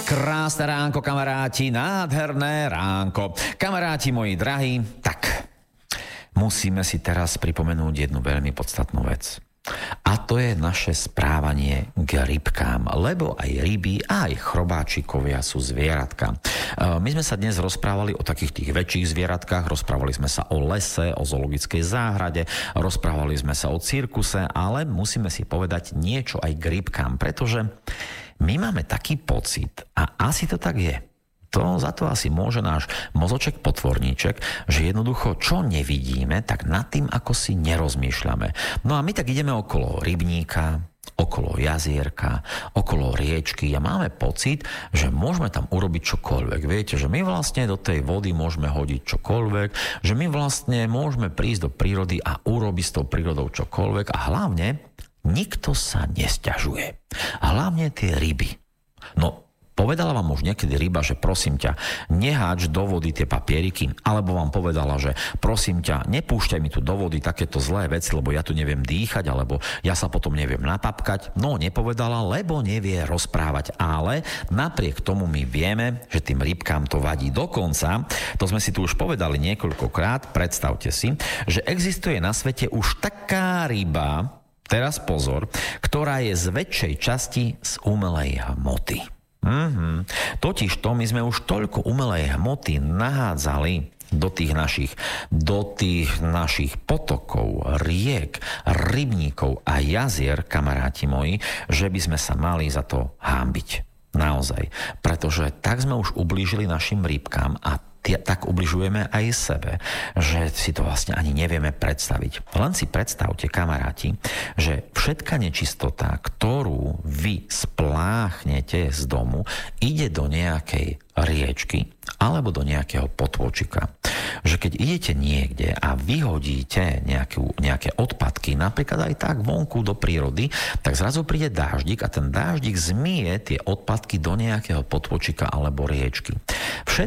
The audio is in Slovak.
Krásne ránko, kamaráti, nádherné ránko. Kamaráti moji drahí, tak musíme si teraz pripomenúť jednu veľmi podstatnú vec. A to je naše správanie k rybkám, lebo aj ryby, aj chrobáčikovia sú zvieratka. My sme sa dnes rozprávali o takých tých väčších zvieratkách, rozprávali sme sa o lese, o zoologickej záhrade, rozprávali sme sa o cirkuse, ale musíme si povedať niečo aj k rybkám, pretože my máme taký pocit, a asi to tak je, za to asi môže náš mozoček potvorníček, že jednoducho, čo nevidíme, tak nad tým ako si nerozmýšľame. No a my tak ideme okolo rybníka, okolo jazierka, okolo riečky a máme pocit, že môžeme tam urobiť čokoľvek. Viete, že my vlastne do tej vody môžeme hodiť čokoľvek, že my vlastne môžeme prísť do prírody a urobiť s tou prírodou čokoľvek a hlavne nikto sa nesťažuje. Hlavne tie ryby. No, povedala vám už niekedy ryba, že prosím ťa, neháč do vody tie papieriky, alebo vám povedala, že prosím ťa, nepúšťaj mi tu do vody takéto zlé veci, lebo ja tu neviem dýchať, alebo ja sa potom neviem napapkať. No, nepovedala, lebo nevie rozprávať, ale napriek tomu my vieme, že tým rybkám to vadí. Dokonca, to sme si tu už povedali niekoľkokrát, predstavte si, že existuje na svete už taká ryba, teraz pozor, ktorá je z väčšej časti z umelej hmoty. Totižto my sme už toľko umelej hmoty nahádzali do tých našich potokov, riek, rybníkov a jazier, kamaráti moji, že by sme sa mali za to hanbiť. Naozaj. Pretože tak sme už ublížili našim rybkám a tak ubližujeme aj sebe, že si to vlastne ani nevieme predstaviť. Len si predstavte, kamaráti, že všetka nečistota, ktorú vy spláchnete z domu, ide do nejakej riečky alebo do nejakého potôčika. Že keď idete niekde a vyhodíte nejaké odpadky, napríklad aj tak vonku do prírody, tak zrazu príde dáždik a ten dáždik zmije tie odpadky do nejakého potôčika alebo riečky.